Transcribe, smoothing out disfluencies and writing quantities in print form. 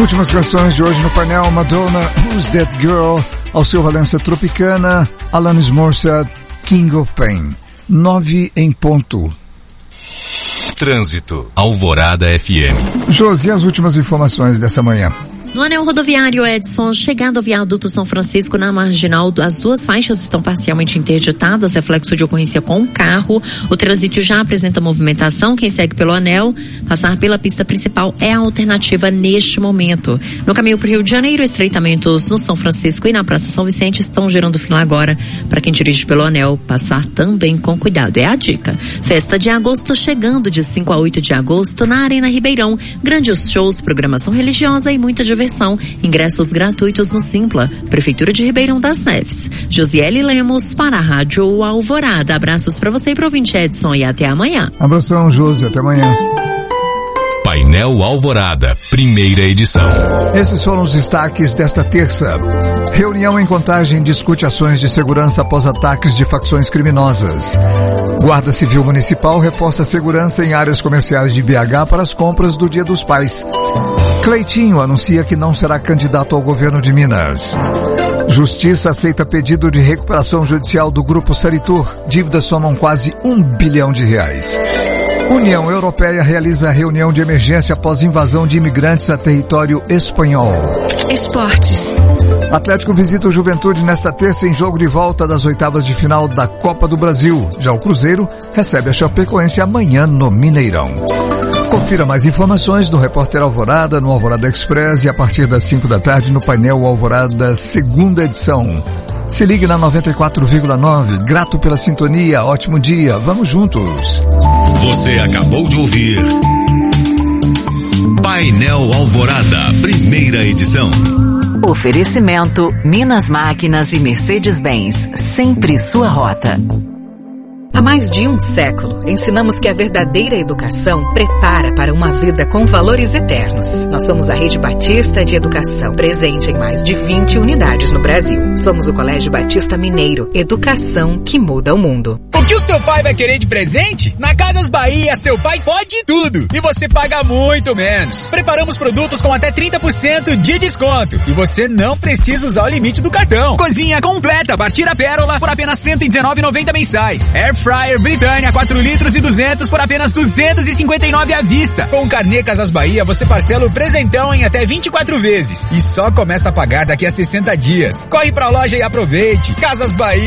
Últimas canções de hoje no painel: Madonna, Who's That Girl, Alceu Valença, Tropicana, Alanis Morissette, King of Pain. 9 em ponto. Trânsito, Alvorada FM. Josi, as últimas informações dessa manhã. No anel rodoviário Edson, chegando ao viaduto São Francisco, na marginal, as duas faixas estão parcialmente interditadas, reflexo de ocorrência com o carro. O trânsito já apresenta movimentação. Quem segue pelo anel, passar pela pista principal é a alternativa neste momento. No caminho para o Rio de Janeiro, estreitamentos no São Francisco e na Praça São Vicente estão gerando fila agora. Para quem dirige pelo anel, passar também com cuidado. É a dica. Festa de agosto chegando de 5 a 8 de agosto na Arena Ribeirão. Grandes shows, programação religiosa e muita diversão. Ingressos gratuitos no Simpla, Prefeitura de Ribeirão das Neves. Josiele Lemos para a Rádio Alvorada. Abraços para você e para o ouvinte Edson e até amanhã. Abração, Josi, até amanhã. Painel Alvorada, primeira edição. Esses foram os destaques desta terça. Reunião em Contagem discute ações de segurança após ataques de facções criminosas. Guarda Civil Municipal reforça a segurança em áreas comerciais de BH para as compras do Dia dos Pais. Cleitinho anuncia que não será candidato ao governo de Minas. Justiça aceita pedido de recuperação judicial do Grupo Saritur. Dívidas somam quase R$1 bilhão. União Europeia realiza reunião de emergência após invasão de imigrantes a território espanhol. Esportes. Atlético visita o Juventude nesta terça em jogo de volta das oitavas de final da Copa do Brasil. Já o Cruzeiro recebe a Chapecoense amanhã no Mineirão. Confira mais informações do Repórter Alvorada no Alvorada Express e a partir das 5 da tarde no painel Alvorada, segunda edição. Se ligue na 94,9. Grato pela sintonia, ótimo dia, vamos juntos. Você acabou de ouvir Painel Alvorada, primeira edição. Oferecimento Minas Máquinas e Mercedes-Benz, sempre sua rota. Há mais de um século, ensinamos que a verdadeira educação prepara para uma vida com valores eternos. Nós somos a Rede Batista de Educação, presente em mais de 20 unidades no Brasil. Somos o Colégio Batista Mineiro, educação que muda o mundo. O que o seu pai vai querer de presente? Na Casas Bahia, seu pai pode tudo e você paga muito menos. Preparamos produtos com até 30% de desconto e você não precisa usar o limite do cartão. Cozinha completa, Bartira Pérola por apenas R$ 119,90 mensais. Air Fryer Britânia 4 litros e 200 por apenas R$ 259 à vista. Com o Carnê Casas Bahia, você parcela o presentão em até 24 vezes e só começa a pagar daqui a 60 dias. Corre pra loja e aproveite. Casas Bahia.